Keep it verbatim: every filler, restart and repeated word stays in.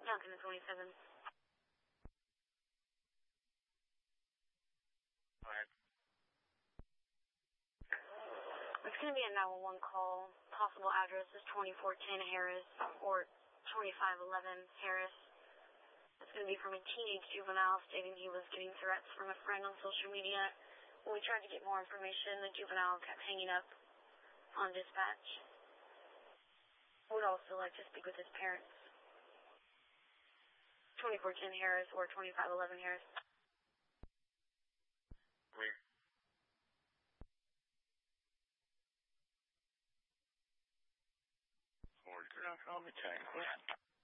Duncan at twenty-seven. Go ahead. It's going to be a nine one one call. Possible address is twenty-four ten Harris or twenty-five eleven Harris. It's going to be from a teenage juvenile stating he was getting threats from a friend on social media. When we tried to get more information, the juvenile kept hanging up on dispatch. Would also like to speak with his parents. twenty-four ten Harris or twenty-five eleven Harris. Where? Forward, you're not on the tank.